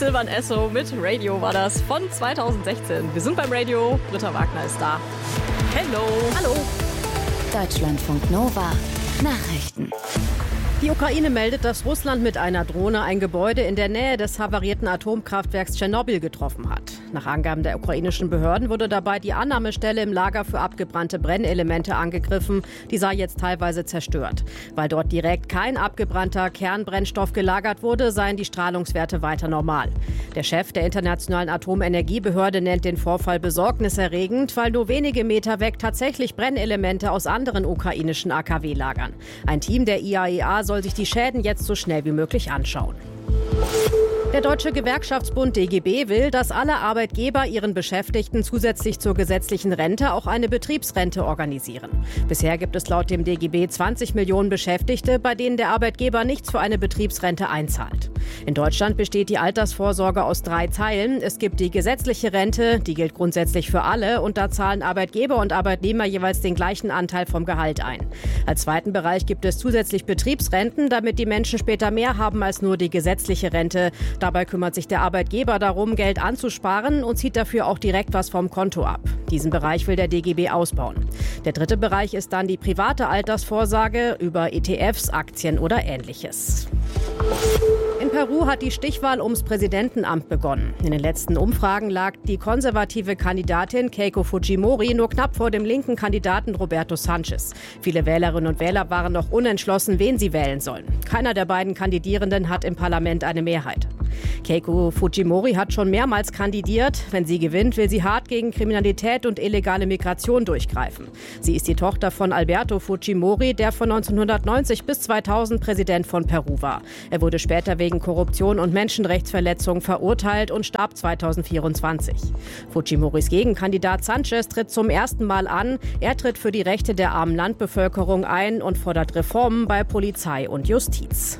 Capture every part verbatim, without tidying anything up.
Silvan Esso mit Radio war das von zweitausendsechzehn. Wir sind beim Radio, Britta Wagner ist da. Hello. Hallo. Deutschlandfunk Nova. Nachrichten. Die Ukraine meldet, dass Russland mit einer Drohne ein Gebäude in der Nähe des havarierten Atomkraftwerks Tschernobyl getroffen hat. Nach Angaben der ukrainischen Behörden wurde dabei die Annahmestelle im Lager für abgebrannte Brennelemente angegriffen. Die sei jetzt teilweise zerstört. Weil dort direkt kein abgebrannter Kernbrennstoff gelagert wurde, seien die Strahlungswerte weiter normal. Der Chef der Internationalen Atomenergiebehörde nennt den Vorfall besorgniserregend, weil nur wenige Meter weg tatsächlich Brennelemente aus anderen ukrainischen A K W lagern. Ein Team der I A E A soll sich die Schäden jetzt so schnell wie möglich anschauen. Der Deutsche Gewerkschaftsbund D G B will, dass alle Arbeitgeber ihren Beschäftigten zusätzlich zur gesetzlichen Rente auch eine Betriebsrente organisieren. Bisher gibt es laut dem D G B zwanzig Millionen Beschäftigte, bei denen der Arbeitgeber nichts für eine Betriebsrente einzahlt. In Deutschland besteht die Altersvorsorge aus drei Teilen. Es gibt die gesetzliche Rente, die gilt grundsätzlich für alle und da zahlen Arbeitgeber und Arbeitnehmer jeweils den gleichen Anteil vom Gehalt ein. Als zweiten Bereich gibt es zusätzlich Betriebsrenten, damit die Menschen später mehr haben als nur die gesetzliche Rente. Dabei kümmert sich der Arbeitgeber darum, Geld anzusparen und zieht dafür auch direkt was vom Konto ab. Diesen Bereich will der D G B ausbauen. Der dritte Bereich ist dann die private Altersvorsorge über E T Fs, Aktien oder Ähnliches. In Peru hat die Stichwahl ums Präsidentenamt begonnen. In den letzten Umfragen lag die konservative Kandidatin Keiko Fujimori nur knapp vor dem linken Kandidaten Roberto Sanchez. Viele Wählerinnen und Wähler waren noch unentschlossen, wen sie wählen sollen. Keiner der beiden Kandidierenden hat im Parlament eine Mehrheit. Keiko Fujimori hat schon mehrmals kandidiert. Wenn sie gewinnt, will sie hart gegen Kriminalität und illegale Migration durchgreifen. Sie ist die Tochter von Alberto Fujimori, der von neunzehnhundertneunzig bis zweitausend Präsident von Peru war. Er wurde später wegen Korruption und Menschenrechtsverletzungen verurteilt und starb zweitausendvierundzwanzig. Fujimoris Gegenkandidat Sanchez tritt zum ersten Mal an. Er tritt für die Rechte der armen Landbevölkerung ein und fordert Reformen bei Polizei und Justiz.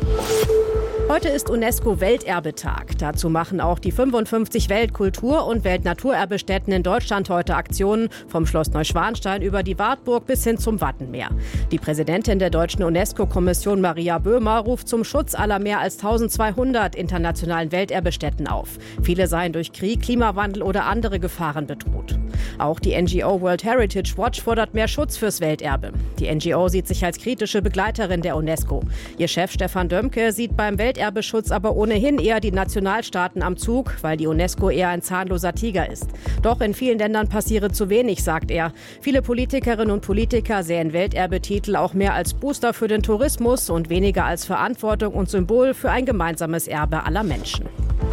Heute ist UNESCO-Welterbetag. Dazu machen auch die fünfundfünfzig Weltkultur- und Weltnaturerbestätten in Deutschland heute Aktionen, vom Schloss Neuschwanstein über die Wartburg bis hin zum Wattenmeer. Die Präsidentin der deutschen UNESCO-Kommission Maria Böhmer ruft zum Schutz aller mehr als eintausendzweihundert internationalen Welterbestätten auf. Viele seien durch Krieg, Klimawandel oder andere Gefahren bedroht. Auch die N G O World Heritage Watch fordert mehr Schutz fürs Welterbe. Die N G O sieht sich als kritische Begleiterin der UNESCO. Ihr Chef Stefan Dömke sieht beim Welterbeschutz aber ohnehin eher die Nationalstaaten am Zug, weil die UNESCO eher ein zahnloser Tiger ist. Doch in vielen Ländern passiere zu wenig, sagt er. Viele Politikerinnen und Politiker sehen Welterbetitel auch mehr als Booster für den Tourismus und weniger als Verantwortung und Symbol für ein gemeinsames Erbe aller Menschen.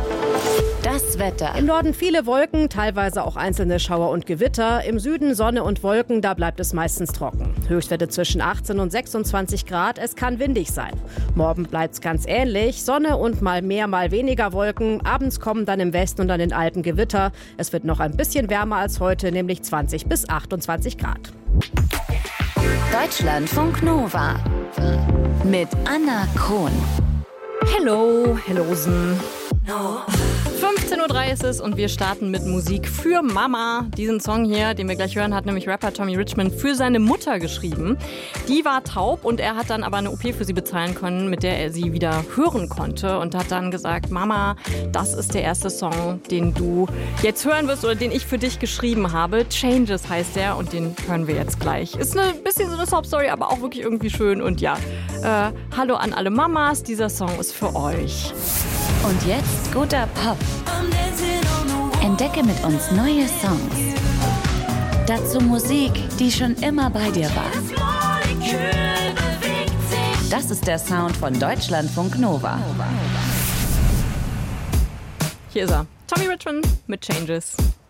Das Wetter. Im Norden viele Wolken, teilweise auch einzelne Schauer und Gewitter. Im Süden Sonne und Wolken, da bleibt es meistens trocken. Höchstwerte zwischen achtzehn und sechsundzwanzig Grad. Es kann windig sein. Morgen bleibt es ganz ähnlich. Sonne und mal mehr, mal weniger Wolken. Abends kommen dann im Westen und an den Alpen Gewitter. Es wird noch ein bisschen wärmer als heute, nämlich zwanzig bis achtundzwanzig Grad. Deutschlandfunk Nova. Mit Anna Kron. Hello, hellosen. No. fünfzehn Uhr drei ist es und wir starten mit Musik für Mama. Diesen Song hier, den wir gleich hören, hat nämlich Rapper Tommy Richmond für seine Mutter geschrieben. Die war taub und er hat dann aber eine O P für sie bezahlen können, mit der er sie wieder hören konnte und hat dann gesagt, Mama, das ist der erste Song, den du jetzt hören wirst oder den ich für dich geschrieben habe. Changes heißt der und den hören wir jetzt gleich. Ist ein bisschen so eine Sob-Story, aber auch wirklich irgendwie schön und ja, äh, hallo an alle Mamas, dieser Song ist für euch. Und jetzt guter Pop. Entdecke mit uns neue Songs. Dazu Musik, die schon immer bei dir war. Das ist der Sound von Deutschlandfunk Nova. Hier ist er. Tommy Richmond mit Changes.